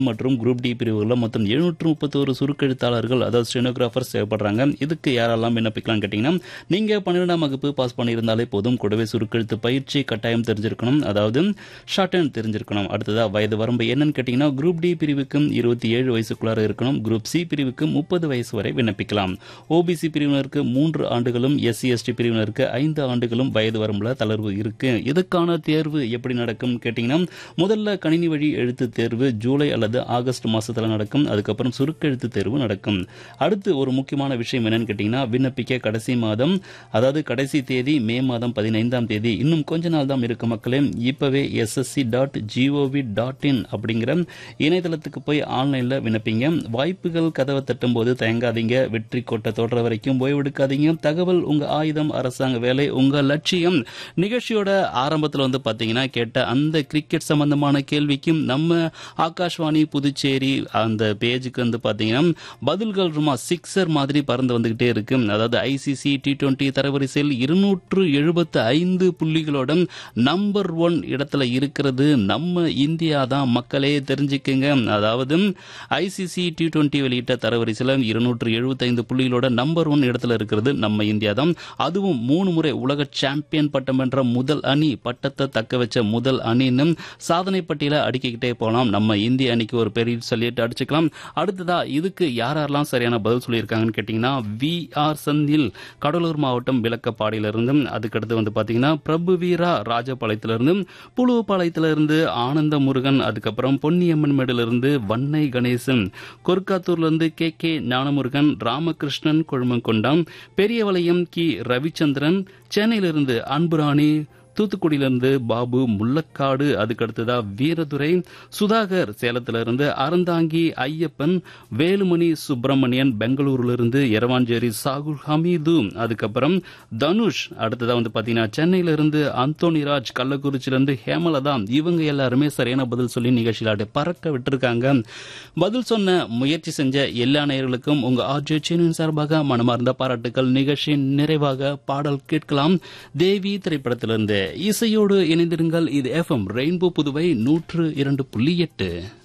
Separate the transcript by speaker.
Speaker 1: மற்றும் group D பிரிவுகளில் மொத்தம் 731 சுருக்கெழுத்தாளர்கள் அதாவது ஸ்டெனோகிராஃபர்ஸ் தேவைப்படுறாங்க. இதுக்கு யாரெல்லாம் விண்ணப்பிக்கலாம்னு கேட்டிங்கன்னா, நீங்கள் 12ஆம் வகுப்பு பாஸ் பண்ணியிருந்தாலே போதும். கூடவே சுருக்கெழுத்து பயிற்சி கட்டாயம் தெரிஞ்சிருக்கணும், அதாவது ஷார்ட் ஹேண்ட் தெரிஞ்சிருக்கணும். அடுத்ததாக வயது வரம்பு என்னன்னு கேட்டிங்கன்னா, குரூப் டி பிரிவுக்கு 27 வயசுக்குள்ளார இருக்கணும். குரூப் சி பிரிவுக்கு 30 வயசு வரை விண்ணப்பிக்கலாம். ஓபிசி பிரிவினருக்கு 3 ஆண்டுகளும், எஸ்சி எஸ்டி பிரிவினருக்கு 5 ஆண்டுகளும் வயது வரம்புல தளர்வு இருக்கு. இதுக்கான தேர்வு எப்படி நடக்கும் கேட்டிங்கன்னா, முதல்ல கணினி வழி எழுத்து தேர்வு ஜூலை அல்லது ஆகஸ்ட் மாசத்துல நடக்கும். அதுக்கப்புறம் சுருக்கெழுத்து தேர்வு நடக்கும். அடுத்து ஒரு முக்கியமான விஷயம் என்னன்னு கேட்டீங்கன்னா, விண்ணப்பிக்க கடைசி மாதம், அதாவது கடைசி தேதி மே மாதம் 15ஆம் தேதி. இன்னும் கொஞ்ச நாள் தான் இருக்கு மக்களே. இப்பவே ssc.gov.in அப்படிங்கிற இணையதளத்துக்கு போய் ஆன்லைன்ல விண்ணப்பிங்க. வாய்ப்புகள் கதவை தட்டும் போது தயங்காதீங்க. வெற்றி கோட்டை தொடர வரைக்கும் ஓய்வெடுக்காதீங்க. தகவல் உங்க ஆயுதம், அரசாங்க வேலை உங்க லட்சியம். நிகழ்ச்சியோட ஆரம்பத்தில் பாத்தீங்கன்னா கேட்ட அந்த கிரிக்கெட் சம்பந்தமான கேள்விக்கும் நம்ம ஆகாஷ்வாணி புதுச்சேரி அந்த பேஜுக்கு பாத்தீங்கன்னா பதில்கள் ரொம்ப சிக்ஸர் மாதிரி பறந்து வந்துகிட்டே இருக்கு. அதாவது ஐசிசி T20 தரவரிசையில் 275 புள்ளிகளோட நம்பர் 1 இடத்துல இருக்கிறது நம்ம இந்தியா தான் மக்களே, தெரிஞ்சுக்குங்க. அதாவது ஐசிசி T20 வெளியிட்ட தரவரிசையில் 275 புள்ளிகளோட நம்பர் 1 இடத்துல இருக்கிறது நம்ம இந்தியா தான். அதுவும் 3 முறை உலக சாம்பியன் பட்டம் வென்ற முதல் அணி, பட்டத்தை தக்க வச்ச முதல் அணின்னு சாதனை பட்டியலை அடிக்கிட்டே போகலாம். நம்ம இந்திய அணிக்கு ஒரு பெரிய சொல்லிட்டு அடிச்சுக்கலாம். அடுத்ததா இதுக்கு யாரெல்லாம் சரியான பதில் சொல்லியிருக்காங்கன்னு கேட்டீங்கன்னா, VR சந்தில் கடலூர் மாவட்டம் விளக்கப்பாடியிலிருந்து, அதுக்கடுத்து பாத்தீங்கன்னா பிரபுவீரா ராஜபாளையத்திலிருந்து, புழுவப்பாளையத்திலிருந்து ஆனந்த முருகன், அதுக்கப்புறம் பொன்னியம்மன் மேடிலிருந்து வன்னை கணேசன், கொர்க்காத்தூர்லிருந்து KK ஞானமுருகன், ராமகிருஷ்ணன் கொழுமங்கொண்டாம், பெரியவளையம் கி ரவிச்சந்திரன், சென்னையிலிருந்து அன்புராணி, தூத்துக்குடியிலிருந்து பாபு முள்ளக்காடு, அதுக்கடுத்ததா வீரதுரை, சுதாகர் சேலத்திலிருந்து, அறந்தாங்கி ஐயப்பன், வேலுமணி சுப்பிரமணியன் பெங்களூரிலிருந்து, எரவாஞ்சேரி சாகுல் ஹமீது, அதுக்கப்புறம் தனுஷ், அடுத்ததா பாத்தீங்கன்னா சென்னையிலிருந்து அந்தோனிராஜ், கள்ளக்குறிச்சியிலிருந்து ஹேமலதா. இவங்க எல்லாருமே சரியான பதில் சொல்லி நிகழ்ச்சியில பறக்க விட்டுருக்காங்க. பதில் சொன்ன முயற்சி செஞ்ச எல்லா நேயர்களுக்கும் உங்க ஆர்ஜே சேனின் சார்பாக மனமார்ந்த பாராட்டுக்கள். நிகழ்ச்சியின் நிறைவாக பாடல் கேட்கலாம். தேவி திரைப்படத்திலிருந்து. இசையோடு இணைந்திருங்கள். இது FM ரெயின்போ புதுவை 102.8.